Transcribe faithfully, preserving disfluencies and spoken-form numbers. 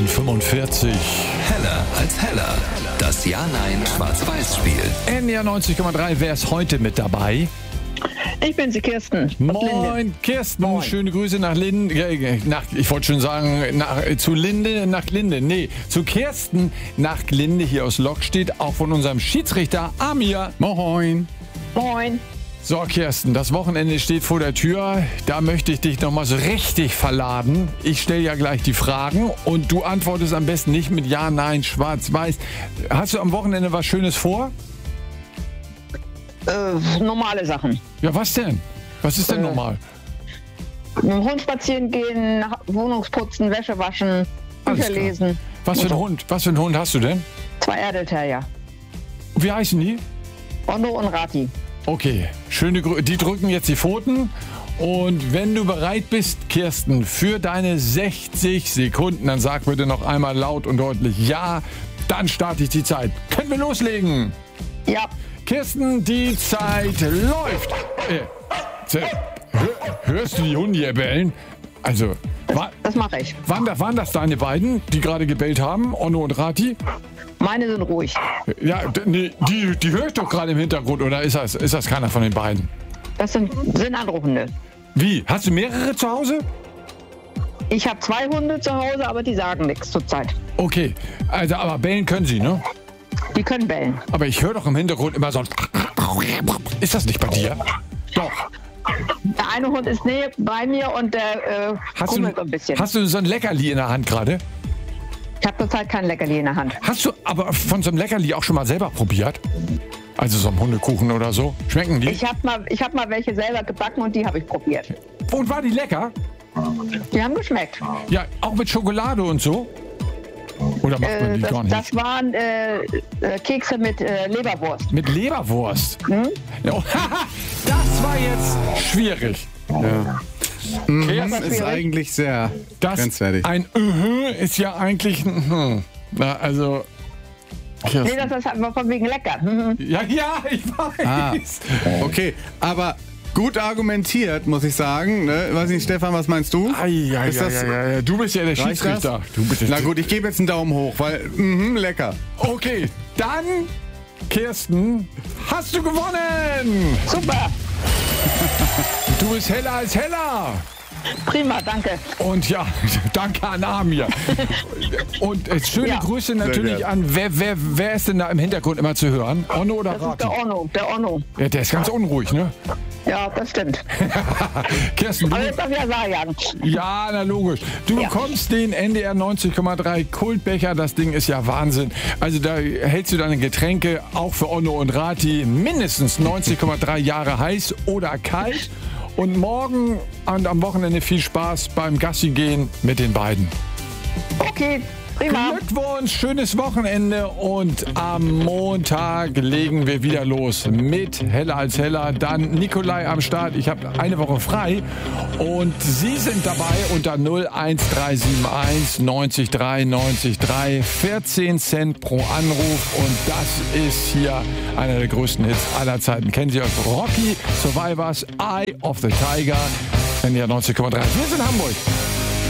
neunzehnhundertfünfundvierzig. Heller als Heller. Das Ja-Nein-Schwarz-Weiß-Spiel. N D R neunzig Komma drei, wer ist heute mit dabei? Ich bin sie, Kirsten. aus Linde. Moin, Kirsten. Moin. Schöne Grüße nach Linde. äh, Nach, ich wollte schon sagen, nach, äh, zu Linde, nach Linde. Nee, zu Kirsten nach Linde hier aus Lockstedt. Auch von unserem Schiedsrichter Amir. Moin. Moin. So, Kirsten, das Wochenende steht vor der Tür. Da möchte ich dich noch mal so richtig verladen. Ich stelle ja gleich die Fragen und du antwortest am besten nicht mit Ja, Nein, Schwarz, Weiß. Hast du am Wochenende was Schönes vor? Äh, normale Sachen. Ja, was denn? Was ist denn Äh. normal? Mit dem Hund spazieren gehen, nach- Wohnungsputzen, Wäsche waschen, Alles Bücher klar. lesen. Was für ein Und so. Hund? Was für ein Hund hast du denn? Zwei Erdelterrier. Wie heißen die? Onno und Rati. Okay, schöne Grü die drücken jetzt die Pfoten. Und wenn du bereit bist, Kirsten, für deine sechzig Sekunden, dann sag bitte noch einmal laut und deutlich Ja, dann starte ich die Zeit. Können wir loslegen? Ja, Kirsten, die Zeit läuft. Äh, se- hör, hörst du die Hunde hier bellen? Also, wa das mache ich. waren, das, waren das deine beiden, die gerade gebellt haben, Onno und Rati? Meine sind ruhig. Ja, d- nee, die, die höre ich doch gerade im Hintergrund, oder ist das, ist das keiner von den beiden? Das sind, sind andere Hunde. Wie? Hast du mehrere zu Hause? Ich habe zwei Hunde zu Hause, aber die sagen nichts zurzeit. Okay, also aber bellen können sie, ne? Die können bellen. Aber ich höre doch im Hintergrund immer so ein... Ist das nicht bei dir? Doch. Der eine Hund ist näher bei mir und der äh, Hast kummelt du, ein bisschen. hast du so ein Leckerli in der Hand gerade? Ich habe zurzeit kein Leckerli in der Hand. Hast du aber von so einem Leckerli auch schon mal selber probiert? Also so einem Hundekuchen oder so? Schmecken die? Ich habe mal, ich hab mal welche selber gebacken und die habe ich probiert. Und war die lecker? Die haben geschmeckt. Ja, auch mit Schokolade und so? Oder macht man Äh, die das, gar nicht? das waren äh, äh, Kekse mit äh, Leberwurst. Mit Leberwurst? Hm? Ja, oh, haha, das war jetzt schwierig. Ja. Mhm, Kirsten, ist eigentlich sehr Das grenzwertig. ein uh ist ja eigentlich ein hm. Na, also Kirsten. Nee, das ist einfach von wegen lecker. Mhm. ja, ja, ich weiß. Ah, okay, aber gut argumentiert, muss ich sagen. Ne? Weiß nicht, Stefan, was meinst du? Ei, ei, Ist ei, das- ei, ei. Du bist ja der Reicht Schiedsrichter. das? Du bist Na gut, ich gebe jetzt einen Daumen hoch, weil, mhm, lecker. Okay, dann, Kirsten, hast du gewonnen. Super, Du bist heller als heller. prima, danke. Und ja, danke an Amir. Und äh, schöne Ja. Grüße natürlich gerne. an, wer, wer, wer ist denn da im Hintergrund immer zu hören? Onno oder Das ist Rati? der Onno, der Onno. Ja, der ist ganz unruhig, ne? Ja, das stimmt. Kirsten, du, Aber jetzt darf ich ja sagen. ja, na logisch. Du Ja. bekommst den N D R neunzig Komma drei Kultbecher. Das Ding ist ja Wahnsinn. Also da hältst du deine Getränke auch für Onno und Rati mindestens neunzig Komma drei Jahre heiß oder kalt. Und morgen und am Wochenende viel Spaß beim Gassi gehen mit den beiden. Okay, prima. Glückwunsch, schönes Wochenende und am Montag legen wir wieder los mit Heller als Heller. Dann Nikolai am Start. Ich habe eine Woche frei und Sie sind dabei unter null eins drei sieben eins neunzig drei neunzig drei. vierzehn Cent pro Anruf und das ist hier einer der größten Hits aller Zeiten. Kennen Sie aus Rocky, Survivors, Eye of the Tiger. N D R neunzig Komma drei. Wir sind Hamburg.